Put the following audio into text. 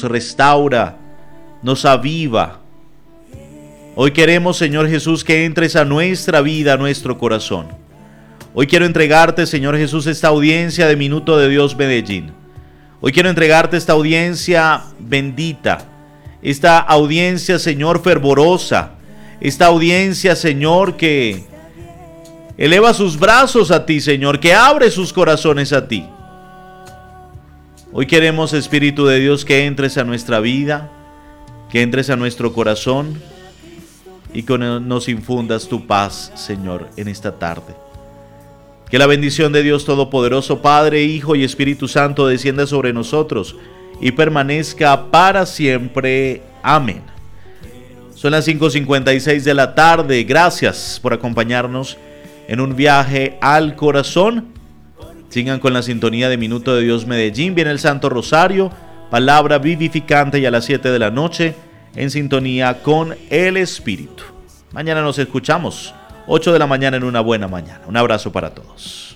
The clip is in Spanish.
nos restaura, nos aviva. Hoy queremos, Señor Jesús, que entres a nuestra vida, a nuestro corazón. Hoy quiero entregarte, Señor Jesús, esta audiencia de Minuto de Dios Medellín. Hoy quiero entregarte esta audiencia bendita, esta audiencia, Señor, fervorosa, esta audiencia, Señor, que eleva sus brazos a ti, Señor, que abre sus corazones a ti. Hoy queremos, Espíritu de Dios, que entres a nuestra vida, que entres a nuestro corazón y que nos infundas tu paz, Señor, en esta tarde. Que la bendición de Dios Todopoderoso, Padre, Hijo y Espíritu Santo descienda sobre nosotros y permanezca para siempre. Amén. Son las 5:56 de la tarde. Gracias por acompañarnos en un viaje al corazón. Sigan con la sintonía de Minuto de Dios Medellín. Viene el Santo Rosario, palabra vivificante, y a las 7 de la noche en sintonía con el Espíritu. Mañana nos escuchamos 8 de la mañana en Una Buena Mañana. Un abrazo para todos.